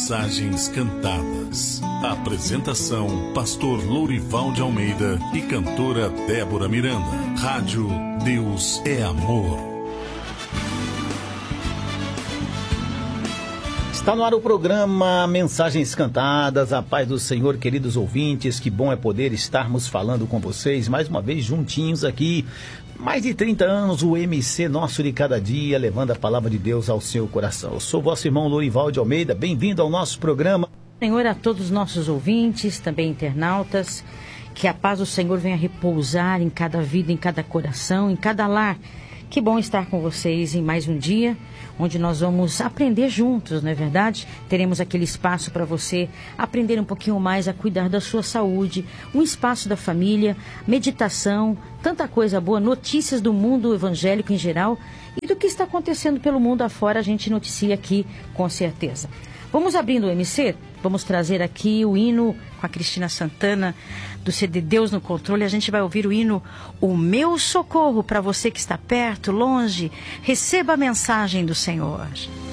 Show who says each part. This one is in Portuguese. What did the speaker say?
Speaker 1: Mensagens Cantadas. Apresentação: Pastor Lourival de Almeida e cantora Débora Miranda. Rádio Deus é Amor.
Speaker 2: Está no ar o programa Mensagens Cantadas. A paz do Senhor, queridos ouvintes. Que bom é poder estarmos falando com vocês mais uma vez juntinhos aqui. Mais de 30 anos, o MC nosso de cada dia, levando a palavra de Deus ao seu coração. Eu sou vosso irmão Lourival de Almeida. Bem-vindo ao nosso programa.
Speaker 3: Senhor, a todos os nossos ouvintes, também internautas, que a paz do Senhor venha repousar em cada vida, em cada coração, em cada lar. Que bom estar com vocês em mais um dia, onde nós vamos aprender juntos, não é verdade? Teremos aquele espaço para você aprender um pouquinho mais a cuidar da sua saúde, um espaço da família, meditação, tanta coisa boa, notícias do mundo evangélico em geral e do que está acontecendo pelo mundo afora, a gente noticia aqui com certeza. Vamos abrindo o MC, vamos trazer aqui o hino com a Cristina Santana, do CD Deus no Controle. A gente vai ouvir o hino O Meu Socorro, para você que está perto, longe. Receba a mensagem do Senhor.